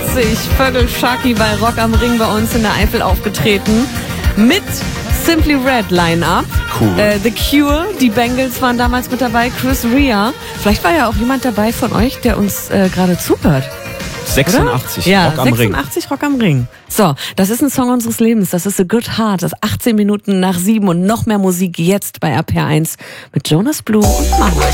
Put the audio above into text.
Vögel Sharky bei Rock am Ring bei uns in der Eifel aufgetreten. Mit Simply Red Line-Up. Cool. The Cure, die Bengals waren damals mit dabei, Chris Rea. Vielleicht war ja auch jemand dabei von euch, der uns gerade zuhört. 86, ja, Rock am 86 Ring. Rock am Ring. So, das ist ein Song unseres Lebens. Das ist A Good Heart. Das ist 18 Minuten nach 7 und noch mehr Musik jetzt bei RPR1 mit Jonas Blue und Mama.